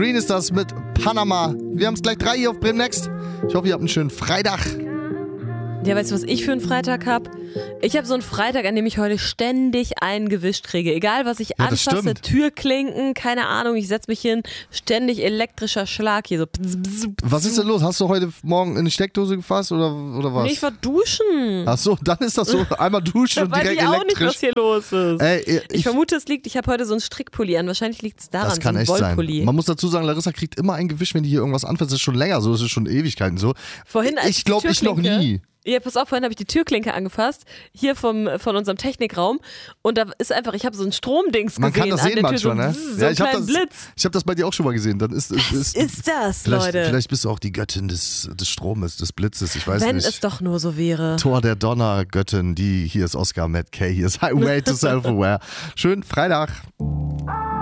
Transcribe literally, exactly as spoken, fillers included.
Green ist das mit Panama. Wir haben es gleich drei hier auf Bremen Next. Ich hoffe, ihr habt einen schönen Freitag. Ja, weißt du, was ich für einen Freitag habe? Ich habe so einen Freitag, an dem ich heute ständig eingewischt kriege. Egal, was ich Ja, das anfasse, stimmt. Türklinken, keine Ahnung, ich setze mich hin, ständig elektrischer Schlag hier so. Pss, pss, pss. Was ist denn los? Hast du heute Morgen in die Steckdose gefasst oder, oder was? Nee, ich war duschen. Ach so, dann ist das so. Einmal duschen Da und weiß direkt ich auch nicht, elektrisch. was hier los ist. Ey, ich, Ich vermute, es liegt, ich habe heute so einen Strickpulli an. Wahrscheinlich liegt es daran, das kann so ein echt sein. Wollpulli. Man muss dazu sagen, Larissa kriegt immer ein Gewisch, wenn die hier irgendwas anfasst. Das ist schon länger so, das ist schon Ewigkeiten so. Vorhin, als Ich glaube, die ich noch Türklinke- nie. Ja, pass auf, vorhin habe ich die Türklinke angefasst, hier vom, von unserem Technikraum. Und da ist einfach, ich habe so ein Stromdings Man gesehen kann das an sehen der Tür, manchmal, so, ne? bzzz, so Ja, einen ich habe kleinen das, Blitz. ich hab das bei dir auch schon mal gesehen. Dann ist, ist, Was ist, ist das, vielleicht, Leute? Vielleicht bist du auch die Göttin des, des Stromes, des Blitzes, ich weiß Wenn nicht. es doch nur so wäre. Tor der Donnergöttin, die, hier ist Oscar Matt Kay, hier ist Highway to Self-Aware. Schönen Freitag.